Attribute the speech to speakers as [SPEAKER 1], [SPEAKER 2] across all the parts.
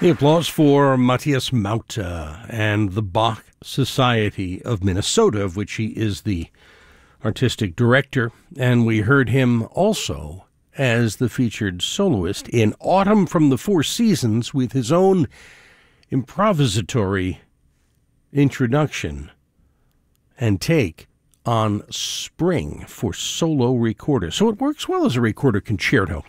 [SPEAKER 1] The applause for Matthias Mauta and the Bach Society of Minnesota, of which he is the artistic director. And we heard him also as the featured soloist in Autumn from the Four Seasons with his own improvisatory introduction and take on Spring for solo recorder. So it works well as a recorder concerto.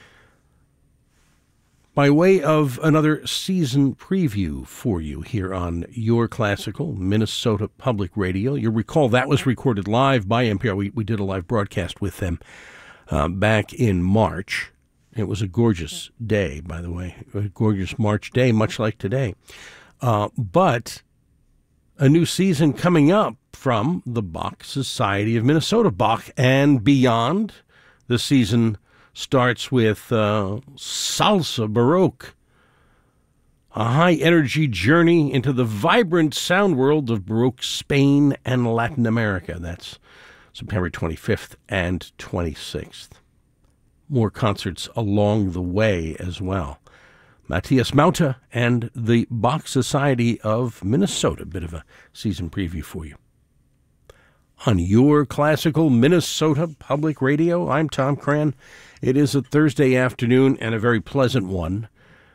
[SPEAKER 1] By way of another season preview for you here on Your Classical, Minnesota Public Radio. You'll recall that was recorded live by NPR. We did a live broadcast with them back in March. It was a gorgeous day, by the way, a gorgeous March day, much like today. But a new season coming up from the Bach Society of Minnesota, Bach and Beyond. The season starts with Salsa Baroque, a high-energy journey into the vibrant sound world of Baroque Spain and Latin America. That's September 25th and 26th. More concerts along the way as well. Matthias Mauta and the Bach Society of Minnesota. A bit of a season preview for you. On Your Classical Minnesota Public Radio, I'm Tom Cran. It is a Thursday afternoon and a very pleasant one.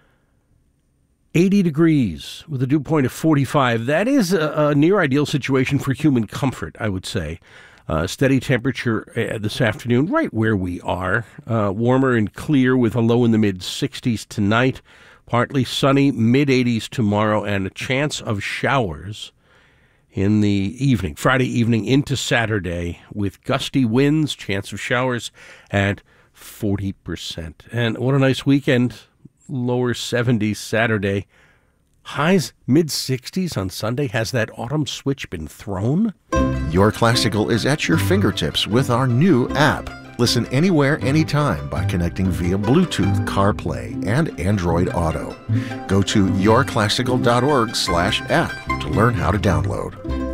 [SPEAKER 1] 80 degrees with a dew point of 45. That is a near-ideal situation for human comfort, I would say. Steady temperature this afternoon, right where we are. Warmer and clear with a low in the mid-60s tonight. Partly sunny, mid-80s tomorrow, and a chance of showers in the evening, Friday evening into Saturday, with gusty winds, chance of showers at 40%. And what a nice weekend. Lower 70s Saturday. Highs mid-60s on Sunday. Has that autumn switch been thrown?
[SPEAKER 2] Your Classical is at your fingertips with our new app. Listen anywhere, anytime by connecting via Bluetooth, CarPlay, and Android Auto. Go to yourclassical.org/app to learn how to download.